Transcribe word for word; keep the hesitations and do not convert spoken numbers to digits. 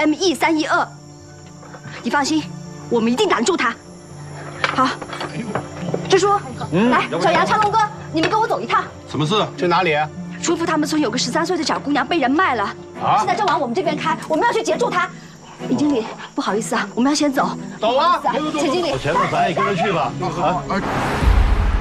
M E 三一二。你放心，我们一定挡住他。好，支书，嗯、来，小杨、昌龙哥，你们跟我走一趟。 什么事？ 去哪里？ 叔父他们村有个十三岁的小姑娘被人卖了，啊、现在正往我们这边开，我们要去截住她。尹经理，不好意思啊，我们要先走。 走啊！ 钱经理， 前面咱也跟着去吧。啊。